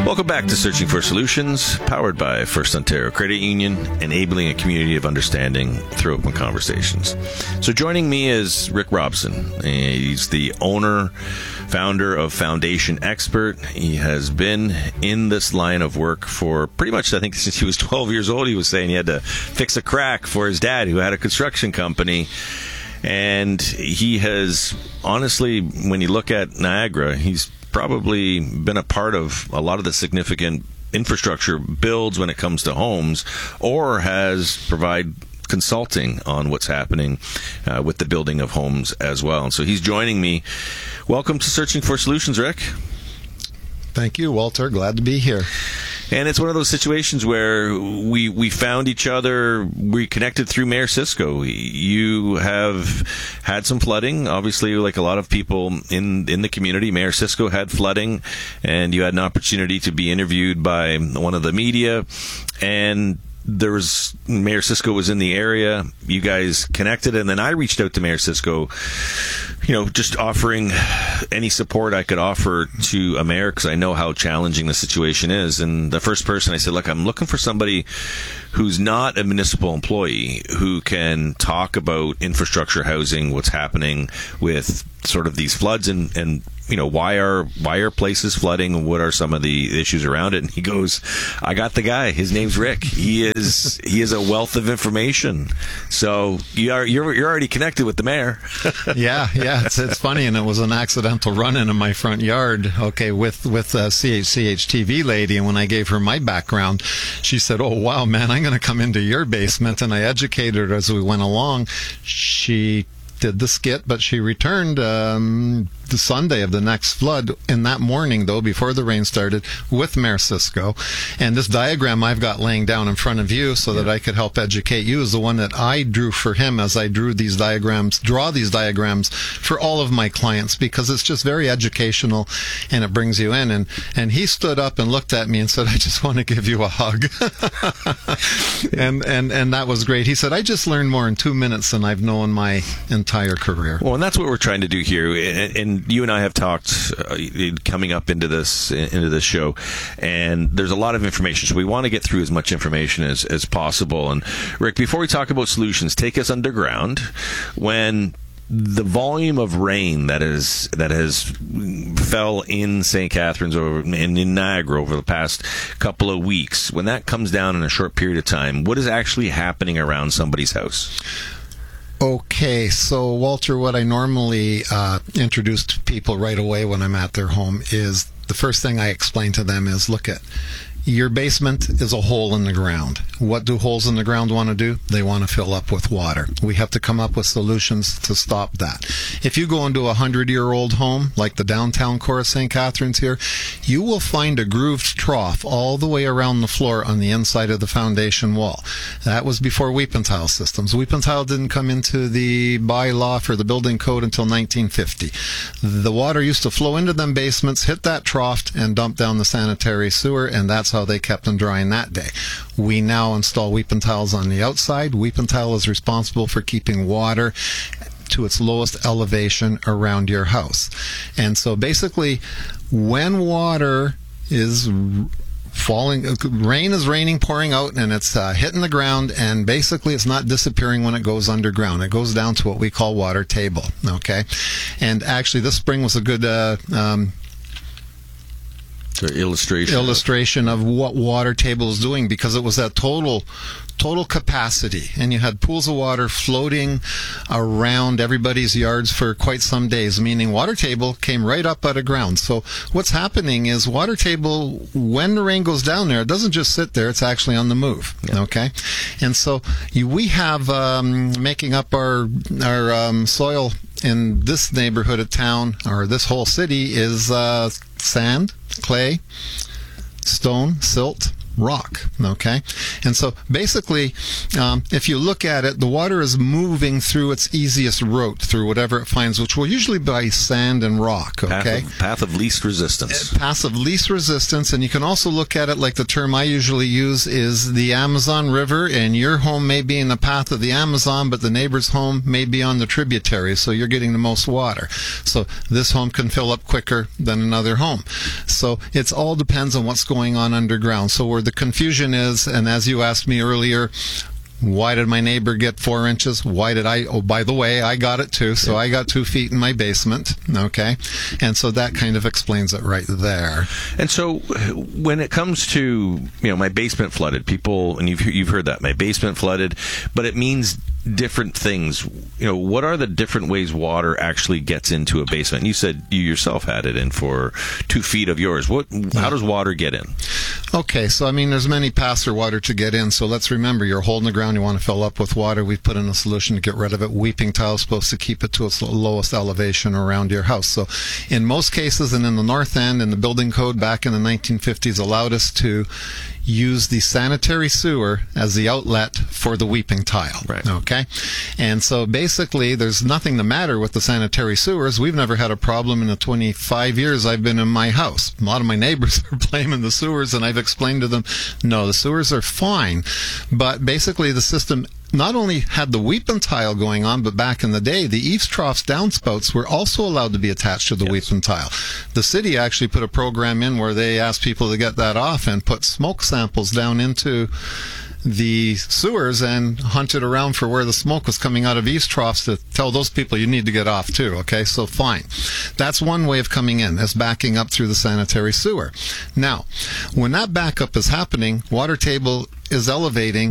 Welcome back to Searching for Solutions, powered by First Ontario Credit Union, enabling a community of understanding through open conversations. So joining me is Rick Robson. He's the owner, founder of Foundation Expert. He has been in this line of work for pretty much, I think, since he was 12 years old. He was saying he had to fix a crack for his dad, who had a construction company. And he has, honestly, when you look at Niagara, he's probably been a part of a lot of the significant infrastructure builds when it comes to homes, or has provided consulting on what's happening with the building of homes as well. And so he's joining me. Welcome to Searching for Solutions, Rick. Thank you, Walter. Glad to be here. And it's one of those situations where we found each other. We connected through Mayor Cisco. You have had some flooding, obviously, like a lot of people in the community. Mayor Cisco had flooding, and you had an opportunity to be interviewed by one of the media. And Mayor Cisco was in the area. You guys connected, and then I reached out to Mayor Cisco, just offering any support I could offer to a mayor, because I know how challenging the situation is. And the first person I said, look, I'm looking for somebody who's not a municipal employee, who can talk about infrastructure, housing, what's happening with sort of these floods, and why are places flooding, what are some of the issues around it. And he goes, I got the guy. His name's Rick. He is a wealth of information. So you're already connected with the mayor. Yeah. It's funny, and it was an accidental run-in my front yard. Okay, with CHCH TV lady, and when I gave her my background, she said, "Oh wow, man, I'm going to come into your basement," and I educated her as we went along. She did the skit, but she returned the Sunday of the next flood, in that morning, though, before the rain started, with Mayor Cisco. And this diagram I've got laying down in front of you so that I could help educate you is the one that I drew for him as I draw these diagrams for all of my clients, because it's just very educational and it brings you in. And he stood up and looked at me and said, "I just want to give you a hug." and that was great. He said, "I just learned more in 2 minutes than I've known my entire career." Well, and that's what we're trying to do here. And you and I have talked coming up into this show, and there's a lot of information, so we want to get through as much information as possible. And Rick, before we talk about solutions, take us underground. When the volume of rain that has fell in St. Catharines and in Niagara over the past couple of weeks, when that comes down in a short period of time, what is actually happening around somebody's house? Okay, so Walter, what I normally introduce to people right away when I'm at their home is, the first thing I explain to them is, look at, your basement is a hole in the ground. What do holes in the ground want to do? They want to fill up with water. We have to come up with solutions to stop that. If you go into a 100-year-old home, like the downtown core of St. Catharines here, you will find a grooved trough all the way around the floor on the inside of the foundation wall. That was before weep and tile systems. Weep and tile didn't come into the bylaw for the building code until 1950. The water used to flow into them basements, hit that trough, and dump down the sanitary sewer, and that's how they kept them drying that day. We now install weep and tiles on the outside. Weep and tile is responsible for keeping water to its lowest elevation around your house. And so basically, when water is falling, rain is raining, pouring out, and it's hitting the ground, and basically it's not disappearing when it goes underground. It goes down to what we call water table. Okay, and actually this spring was a good illustration of what water table is doing, because it was at total capacity, and you had pools of water floating around everybody's yards for quite some days, meaning water table came right up out of ground. So what's happening is water table, when the rain goes down there, it doesn't just sit there, it's actually on the move. Yeah. Okay, and so we have making up our soil in this neighborhood of town, or this whole city, is sand, clay, stone, silt, rock. Okay, and so basically, if you look at it, the water is moving through its easiest route through whatever it finds, which will usually be sand and rock. Okay, path of least resistance. Path of least resistance, and you can also look at it like the term I usually use is the Amazon River, and your home may be in the path of the Amazon, but the neighbor's home may be on the tributary, so you're getting the most water. So this home can fill up quicker than another home. So it all depends on what's going on underground. So where the confusion is, and as you asked me earlier, why did my neighbor get 4 inches? Why did I? Oh, by the way, I got it too. So I got 2 feet in my basement. Okay. And so that kind of explains it right there. And so when it comes to, my basement flooded, people, and you've heard that, my basement flooded, but it means different things. What are the different ways water actually gets into a basement? You said you yourself had it in for 2 feet of yours. How does water get in? Okay, so there's many paths for water to get in. So let's remember, you're a hole in the ground, you want to fill up with water. We've put in a solution to get rid of it. Weeping tile is supposed to keep it to its lowest elevation around your house. So in most cases, and in the North End, in the building code back in the 1950s, allowed us to use the sanitary sewer as the outlet for the weeping tile. Right. Okay? And so basically, there's nothing the matter with the sanitary sewers. We've never had a problem in the 25 years I've been in my house. A lot of my neighbors are blaming the sewers, and I've explained to them, no, the sewers are fine. But basically, the system not only had the weeping tile going on, but back in the day, the eaves troughs downspouts were also allowed to be attached to the weeping tile. The city actually put a program in where they asked people to get that off and put smoke samples down into the sewers and hunted around for where the smoke was coming out of eaves troughs to tell those people you need to get off too. Okay, so fine. That's one way of coming in, is backing up through the sanitary sewer. Now, when that backup is happening, water table is elevating